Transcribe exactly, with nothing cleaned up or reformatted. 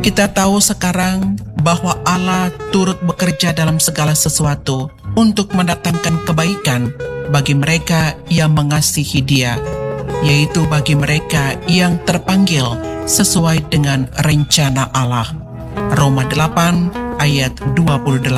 Kita tahu sekarang bahwa Allah turut bekerja dalam segala sesuatu untuk mendatangkan kebaikan bagi mereka yang mengasihi Dia, yaitu bagi mereka yang terpanggil sesuai dengan rencana Allah. Roma delapan ayat dua puluh delapan.